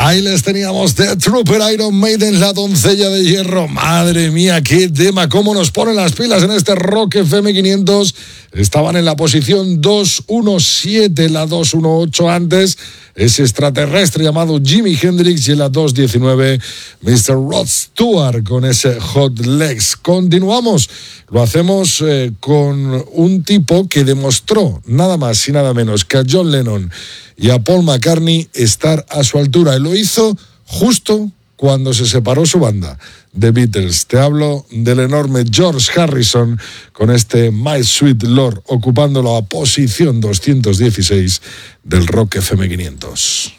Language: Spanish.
Ahí les teníamos The Trooper, Iron Maiden, la doncella de hierro. Madre mía, qué tema, cómo nos ponen las pilas en este Rock FM 500. Estaban en la posición 217, la 218 antes. Ese extraterrestre llamado Jimi Hendrix, y en la 219 Mr. Rod Stewart con ese Hot Legs. Continuamos, lo hacemos con un tipo que demostró nada más y nada menos que a John Lennon y a Paul McCartney estar a su altura, y lo hizo justo cuando se separó su banda, The Beatles. Te hablo del enorme George Harrison con este My Sweet Lord, ocupando la posición 216 del Rock FM 500.